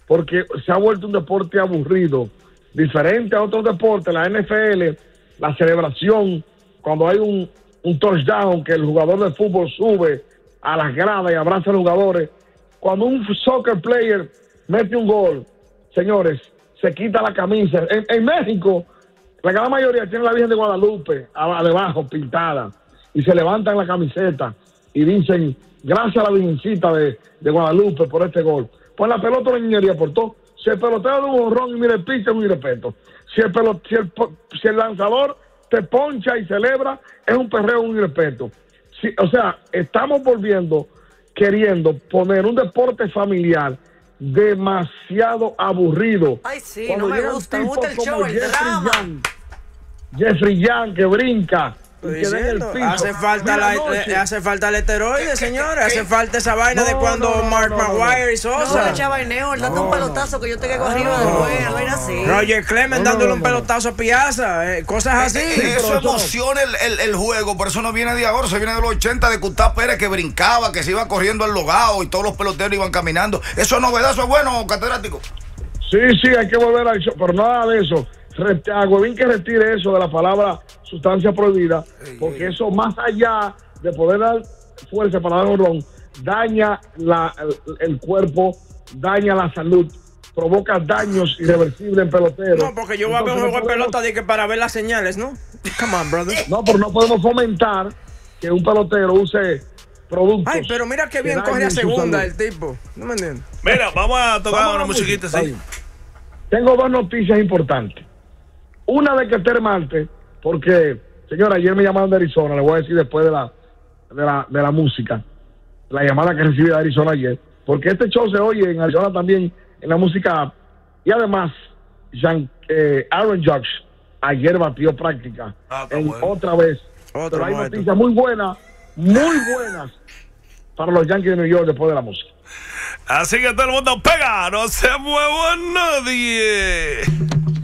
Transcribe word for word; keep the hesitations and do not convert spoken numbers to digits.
porque se ha vuelto un deporte aburrido, diferente a otros deportes. La N F L, la celebración, cuando hay un, un touchdown, que el jugador de fútbol sube a las gradas y abraza a los jugadores. Cuando un soccer player mete un gol, señores, se quita la camisa. En, en México, la gran mayoría tiene la Virgen de Guadalupe a, debajo, pintada, y se levantan la camiseta y dicen, gracias a la Virgencita de, de Guadalupe por este gol. Pues la pelota la niñería por todo. Si el pelotero de un jonrón y mire el piso, es un irrespeto. Si el, pelot, si, el, si el lanzador te poncha y celebra, es un perreo, un irrespeto. Si, o sea, estamos volviendo, queriendo poner un deporte familiar demasiado aburrido. Ay, sí, Cuando no me gusta, me gusta el show, el drama. Young, Jeffrey Young, que brinca, y que den el piso. Hace falta, la, le, hace falta el esteroide, señores. Hace falta esa vaina no, de cuando no, no, Mark no, no, Maguire no. y Sosa. No, el chavaineo, él dando no, un pelotazo que yo te caigo arriba no, después, a ver así. Roger Clemens no, no, dándole no, no, un pelotazo a Piazza, eh, cosas así. Eh, eso emociona el, el, el juego, por eso no viene de ahora, se viene de los ochenta, de Cutá Pérez, que brincaba, que se iba corriendo al logado y todos los peloteros iban caminando. Eso es novedad, eso es bueno, catedrático. Sí, sí, hay que volver a eso, pero nada de eso. A Huevín que retire eso de la palabra sustancia prohibida, porque eso, más allá de poder dar fuerza para dar un ron, daña la, el, el cuerpo, daña la salud, provoca daños irreversibles en peloteros. No, porque yo voy a ver un juego de pelota de que para ver las señales, ¿no? Come on, brother. No, pero no podemos fomentar que un pelotero use productos. Ay, pero mira qué bien coge a segunda el tipo. No me entiendes. Mira, vamos a tocar vamos una musiquita así. Tengo dos noticias importantes. Una de que esté Marte, porque, señora, ayer me llamaron de Arizona, le voy a decir después de la, de la, de la música, la llamada que recibí de Arizona ayer, porque este show se oye en Arizona también, en la música app, y además, Jean, eh, Aaron Judge ayer batió práctica, ah, en, bueno. otra vez. Otro Pero hay muerto. noticias muy buenas, muy buenas, para los Yankees de New York después de la música. Así que todo el mundo pega, no se mueva nadie.